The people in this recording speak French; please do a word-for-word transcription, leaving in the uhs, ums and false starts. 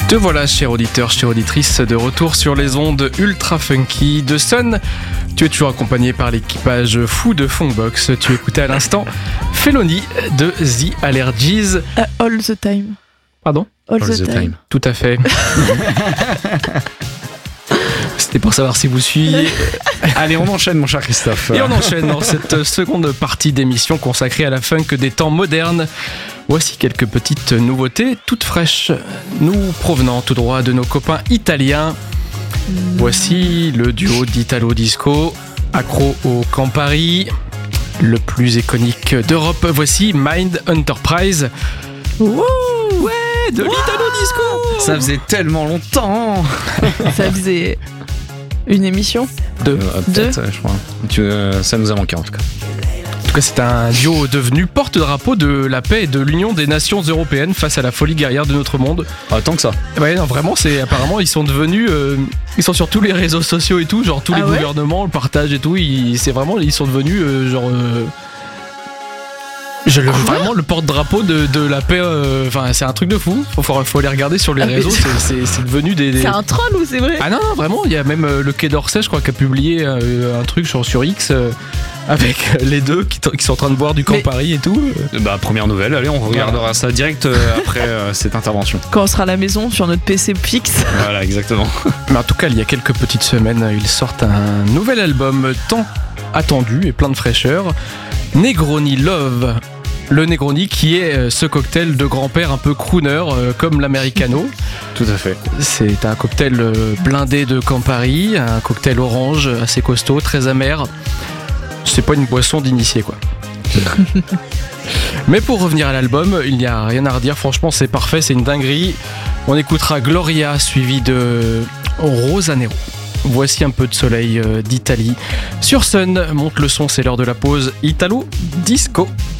Te voilà, chers auditeurs, chères auditrices, de retour sur les ondes ultra funky de Sun. Tu es toujours accompagné par l'équipage fou de Funkbox. Tu écoutais à l'instant Felony de The Allergies. Uh, all the time. Pardon ? All, all the, the time. time. Tout à fait. C'était pour savoir si vous suiviez. Allez, on enchaîne, mon cher Christophe. Et on enchaîne dans cette seconde partie d'émission consacrée à la funk des temps modernes. Voici quelques petites nouveautés toutes fraîches, nous provenant tout droit de nos copains italiens. Voici le duo d'Italo Disco, accro au Campari, le plus iconique d'Europe. Voici Mind Enterprise. Wouh, ouais, de l'Italo Disco. Ça faisait tellement longtemps. Ça faisait une émission. Deux. Euh, peut-être, je crois. Tu, euh, ça nous a manqué en tout cas. En tout cas, c'est un duo devenu porte-drapeau de la paix et de l'union des nations européennes face à la folie guerrière de notre monde. Ah, tant que ça. Ouais, non, vraiment, c'est apparemment ils sont devenus, euh, ils sont sur tous les réseaux sociaux et tout, genre tous Ah les ouais gouvernements le partagent et tout. Ils, c'est vraiment, ils sont devenus euh, genre. Euh, Je le, vraiment le porte-drapeau de, de la paix, enfin euh, c'est un truc de fou, faut, faut, faut les regarder sur les ah, réseaux, c'est, c'est, c'est devenu des, des... C'est un troll ou c'est vrai? Ah non non vraiment, il y a même euh, le Quai d'Orsay je crois qui a publié euh, un truc sur, sur X euh, avec les deux qui, qui sont en train de boire du Campari et tout. Bah première nouvelle, allez on regardera voilà. ça direct euh, après euh, cette intervention. Quand on sera à la maison sur notre P C fixe. Voilà exactement. Mais en tout cas il y a quelques petites semaines ils sortent un nouvel album tant attendu et plein de fraîcheur, Negroni Love. Le Negroni qui est ce cocktail de grand-père un peu crooner euh, comme l'Americano. Tout à fait. C'est un cocktail euh, blindé de Campari, un cocktail orange assez costaud, très amer. C'est pas une boisson d'initié quoi. Mais pour revenir à l'album, il n'y a rien à redire, franchement c'est parfait, c'est une dinguerie. On écoutera Gloria suivi de Rosanero. Voici un peu de soleil euh, d'Italie. Sur Sun, monte le son, c'est l'heure de la pause Italo Disco.